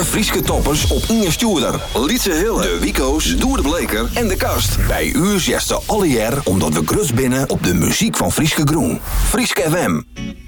Alle Frieske toppers op Inge Stuurder, Lietse Hille, de Wico's, Doer de Bleker en de Kast. Bij u zegt ze alle jaar omdat we grus binnen op de muziek van Frieske Groen. Frieske FM.